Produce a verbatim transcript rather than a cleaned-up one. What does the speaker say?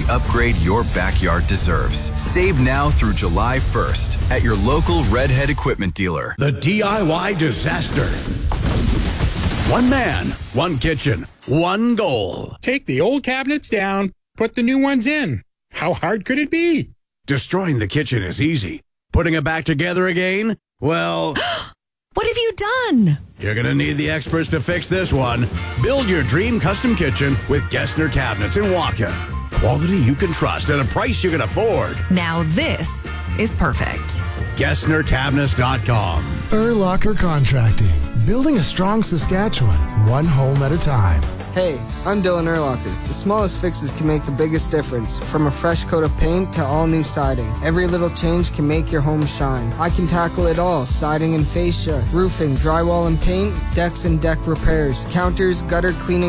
upgrade your backyard deserves. Save now through July first at your local Redhead Equipment dealer. The D I Y disaster. One man, one kitchen, one goal. Take the old cabinets down, put the new ones in. How hard could it be? Destroying the kitchen is easy. Putting it back together again? Well... What have you done? You're going to need the experts to fix this one. Build your dream custom kitchen with Gessner Cabinets in Waukea. Quality you can trust at a price you can afford. Now this is perfect. Gessner Cabinets dot com. Urlacher Contracting. Building a strong Saskatchewan, one home at a time. Hey, I'm Dylan Urlacher. The smallest fixes can make the biggest difference, from a fresh coat of paint to all new siding. Every little change can make your home shine. I can tackle it all: siding and fascia, roofing, drywall and paint, decks and deck repairs, counters, gutter cleaning,